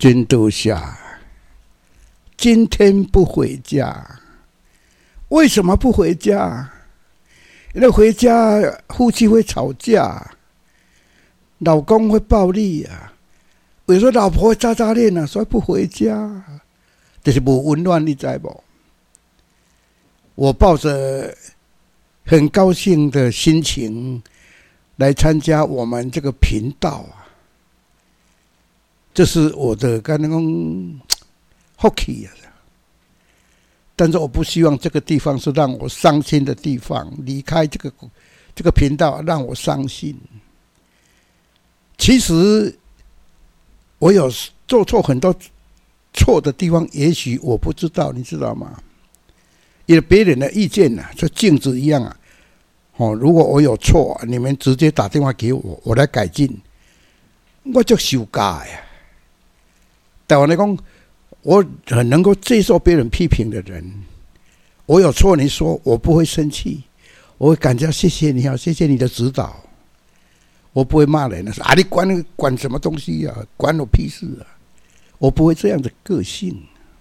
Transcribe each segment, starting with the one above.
真多下，今天不回家，为什么不回家？因为回家夫妻会吵架，老公会暴力啊，有时候老婆会渣渣念啊，所以不回家，就是无温暖，你知无？我抱着很高兴的心情来参加我们这个频道啊，这是我的刚刚福气啊。但是我不希望这个地方是让我伤心的地方，离开这个频道让我伤心。其实我有做错很多错的地方，也许我不知道，你知道吗？因为别人的意见啊，就镜子一样啊。如果我有错，你们直接打电话给我，我来改进，我就修改呀。台湾来讲，我很能够接受别人批评的人。我有错，你说我不会生气，我会感觉谢谢你啊，谢谢你的指导。我不会骂人，说啊你管什么东西啊，管我屁事啊！我不会这样的个性。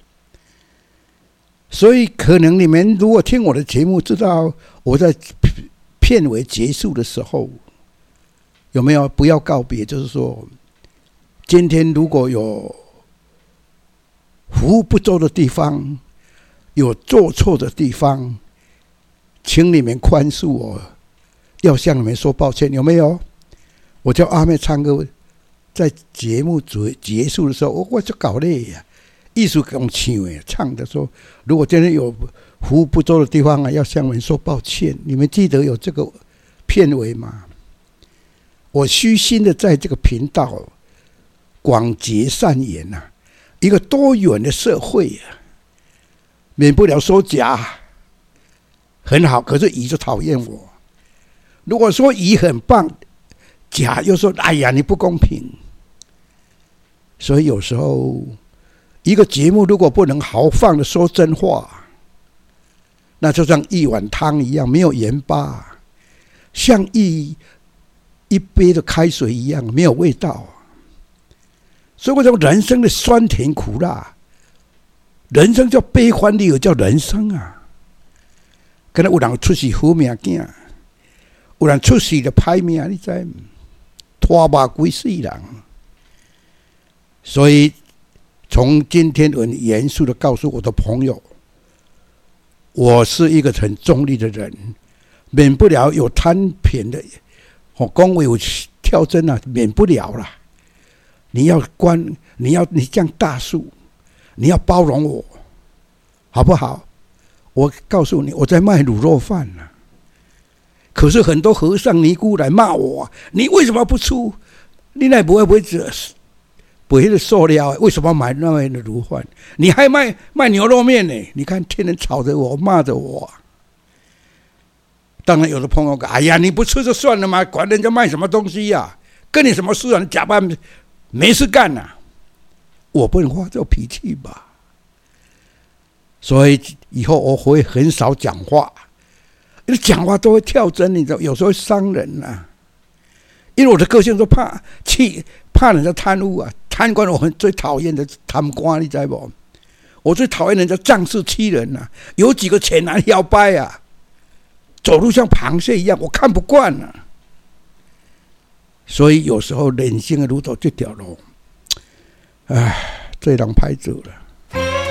所以可能你们如果听我的节目，知道我在片尾结束的时候有没有不要告别，就是说今天如果有服务不周的地方，有做错的地方，请你们宽恕我，要向你们说抱歉，有没有？我叫阿妹唱歌，在节目结束的时候，我就搞累呀，艺术用唱的说，如果今天有服务不周的地方啊，要向你们说抱歉。你们记得有这个片尾吗？我虚心的在这个频道广结善缘啊，一个多元的社会啊，免不了说假很好，可是乙就讨厌我。如果说乙很棒，假又说哎呀你不公平。所以有时候一个节目如果不能豪放的说真话，那就像一碗汤一样，没有盐巴，像一杯的开水一样，没有味道。所以我讲人生的酸甜苦辣，人生叫悲欢离合，叫人生啊。可能有人出世好命囝，有人出世就歹命，你知拖把几世人。所以从今天很严肃的告诉我的朋友，我是一个很中立的人，免不了有贪便的，讲话有跳针啊，免不了啦。你降大树，你要包容我，好不好？我告诉你，我在卖卤肉饭啊。可是很多和尚尼姑来骂我，你为什么不出？你那不会不会塑料，为什么买那么的卤饭？你还卖牛肉面呢？你看天天吵着我，骂着我。当然有的朋友讲，哎呀，你不吃就算了嘛，管人家卖什么东西呀，跟你什么事啊？你假扮没事干啊。我不能发这脾气吧？所以以后我会很少讲话，因为讲话都会跳针，你知道，有时候会伤人啊。因为我的个性都怕人家贪污啊，贪官我很最讨厌的贪官，你知道不？我最讨厌人家仗势欺人啊，有几个钱拿腰掰啊，走路像螃蟹一样，我看不惯啊。所以有时候人性的路走这条路，哎，这人歹做了。